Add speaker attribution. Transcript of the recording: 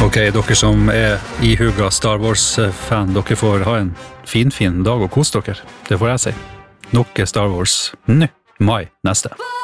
Speaker 1: Ok, dere som ihugga Star Wars-fan, dere får ha en fin dag og kos dere. Det får jeg si. Nok Star Wars nå, mai neste.